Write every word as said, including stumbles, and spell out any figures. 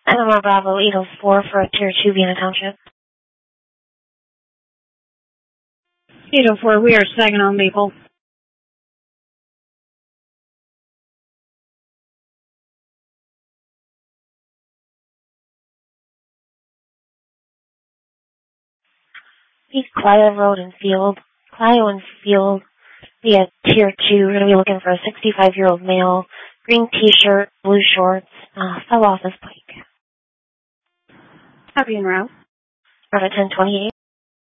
Animal Bravo eight oh four for a Tier two Vienna Township. eight oh four, we are Saginaw Maple. East Clio Road and Field. Clio and Field. We have Tier two. We're going to be looking for a sixty-five-year-old male. Green T-shirt, blue shorts. Uh, fell off his bike. Copy en route. Route ten twenty-eight.